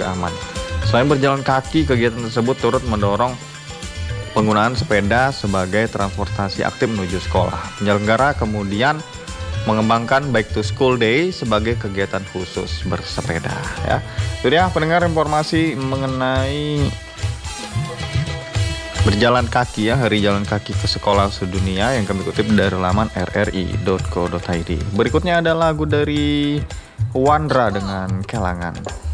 aman. Selain berjalan kaki, kegiatan tersebut turut mendorong penggunaan sepeda sebagai transportasi aktif menuju sekolah. Penyelenggara kemudian mengembangkan Bike to School Day sebagai kegiatan khusus bersepeda. Ya, itu dia pendengar informasi mengenai berjalan kaki ya, Hari Jalan Kaki ke Sekolah Sedunia yang kami kutip dari laman rri.co.id. Berikutnya ada lagu dari Wandra dengan Kelangan.